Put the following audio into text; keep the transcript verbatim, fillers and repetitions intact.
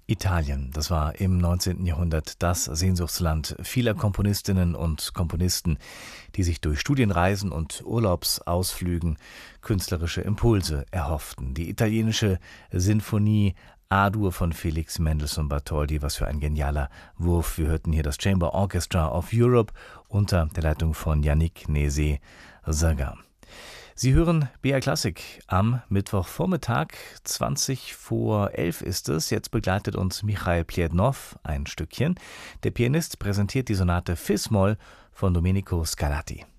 Italien, das war im neunzehnten Jahrhundert das Sehnsuchtsland vieler Komponistinnen und Komponisten, die sich durch Studienreisen und Urlaubsausflügen künstlerische Impulse erhofften. Die italienische Sinfonie A-Dur von Felix Mendelssohn Bartholdy, was für ein genialer Wurf. Wir hörten hier das Chamber Orchestra of Europe unter der Leitung von Yannick Nézet-Séguin. Sie hören B R Klassik am Mittwochvormittag, zwanzig vor elf ist es. Jetzt begleitet uns Michail Plednow ein Stückchen. Der Pianist präsentiert die Sonate Fis-Moll von Domenico Scarlatti.